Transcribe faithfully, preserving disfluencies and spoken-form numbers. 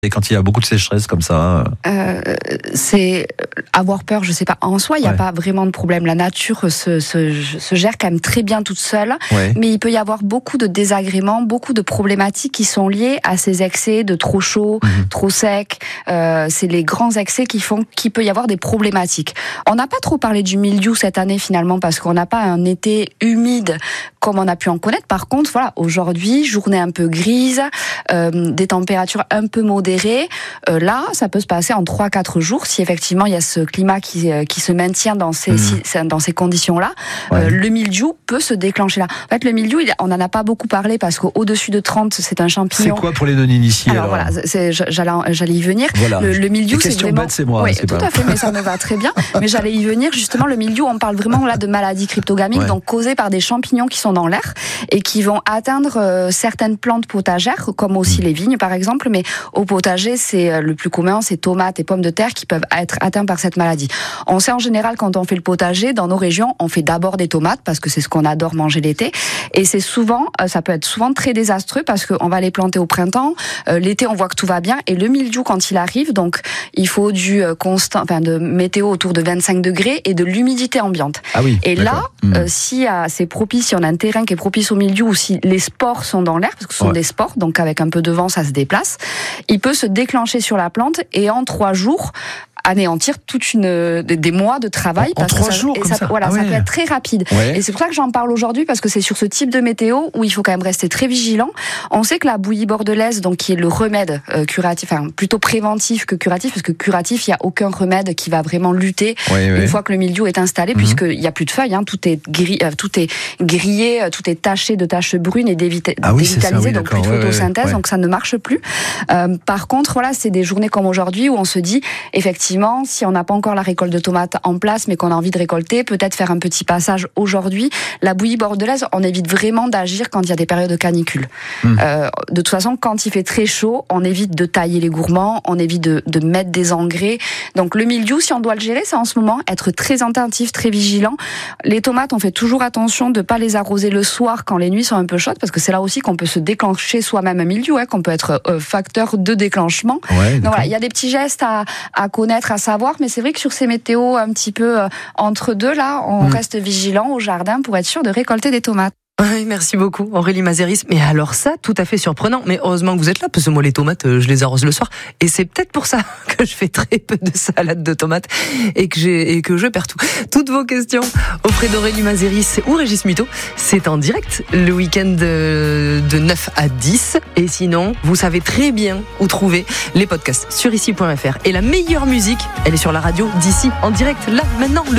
Et quand il y a beaucoup de sécheresse comme ça euh, C'est avoir peur, je sais pas. En soi, il n'y a ouais. pas vraiment de problème. La nature se, se, se gère quand même très bien toute seule. Ouais. Mais il peut y avoir beaucoup de désagréments, beaucoup de problématiques qui sont liées à ces excès de trop chaud, mmh. trop sec. Euh, c'est les grands excès qui font qu'il peut y avoir des problématiques. On n'a pas trop parlé du mildiou cette année finalement parce qu'on n'a pas un été humide comme on a pu en connaître. Par contre, voilà, aujourd'hui, journée un peu grise, euh, des températures un peu modérées. Euh, là, ça peut se passer en trois à quatre jours si effectivement il y a ce climat qui, euh, qui se maintient dans ces, mmh. si, dans ces conditions-là. Ouais. Euh, le mildiou peut se déclencher là. En fait, le mildiou, il, on n'en a pas beaucoup parlé parce qu'au-dessus de trente, c'est un champignon. C'est quoi pour les non-initiés alors, alors voilà, c'est, j'allais, j'allais y venir. Voilà. Le, le mildiou, les c'est vraiment. Bêtes, c'est moi. Oui, c'est tout pas... à fait, mais ça me va très bien. Mais j'allais y venir justement. Le mildiou, on parle vraiment là de maladies cryptogamiques, ouais. donc causées par des champignons qui sont dans l'air et qui vont atteindre euh, certaines plantes potagères, comme aussi mmh. les vignes par exemple. Mais au potager, c'est le plus commun, c'est tomates et pommes de terre qui peuvent être atteints par cette maladie. On sait en général quand on fait le potager, dans nos régions, on fait d'abord des tomates parce que c'est ce qu'on adore manger l'été. Et c'est souvent, ça peut être souvent très désastreux parce qu'on va les planter au printemps. Euh, l'été, on voit que tout va bien. Et le mildiou, quand il arrive, donc il faut du constant, enfin de météo autour de vingt-cinq degrés et de l'humidité ambiante. Ah oui, et d'accord. là, mmh. euh, si euh, c'est propice, si on a un terrain qui est propice au mildiou ou si les spores sont dans l'air, parce que ce sont ouais. des spores, donc avec un peu de vent, ça se déplace, il peut se déclencher sur la plante et en trois jours anéantir toute une des mois de travail en, parce en trois que ça, jours et comme ça, ça voilà ah ouais. ça peut être très rapide ouais. et c'est pour ça que j'en parle aujourd'hui parce que c'est sur ce type de météo où il faut quand même rester très vigilant. On sait que la bouillie bordelaise, donc qui est le remède euh, curatif, enfin plutôt préventif que curatif, parce que curatif il y a aucun remède qui va vraiment lutter ouais, une ouais. fois que le mildiou est installé, mm-hmm. puisqu'il y a plus de feuilles, hein, tout est gris, euh, tout est grillé, tout est taché de taches brunes et dévita- ah oui, dévitalisé, oui, donc plus de ouais, photosynthèse, ouais. donc ça ne marche plus. Euh, par contre, voilà, c'est des journées comme aujourd'hui où on se dit effectivement, si on n'a pas encore la récolte de tomates en place, mais qu'on a envie de récolter, peut-être faire un petit passage aujourd'hui. La bouillie bordelaise, on évite vraiment d'agir quand il y a des périodes de canicule. Mmh. Euh, de toute façon, quand il fait très chaud, on évite de tailler les gourmands, on évite de, de mettre des engrais. Donc le mildiou, si on doit le gérer, c'est en ce moment être très attentif, très vigilant. Les tomates, on fait toujours attention de ne pas les arroser le soir quand les nuits sont un peu chaudes, parce que c'est là aussi qu'on peut se déclencher soi-même un mildiou, hein, qu'on peut être euh, facteur de déclenchement. Ouais, donc voilà, il y a des petits gestes à, à connaître, à savoir, mais c'est vrai que sur ces météos un petit peu euh, entre deux, là, on mmh. reste vigilant au jardin pour être sûr de récolter des tomates. Oui, merci beaucoup Aurélie Mazeris. Mais alors ça, tout à fait surprenant. Mais heureusement que vous êtes là, parce que moi les tomates, je les arrose le soir. Et c'est peut-être pour ça que je fais très peu de salade de tomates et que, j'ai, et que je perds tout. Toutes vos questions auprès d'Aurélie Mazeris ou Régis Muto, c'est en direct le week-end de, de neuf à dix. Et sinon, vous savez très bien où trouver les podcasts sur ici point f r. Et la meilleure musique, elle est sur la radio d'ici, en direct, là, maintenant. Le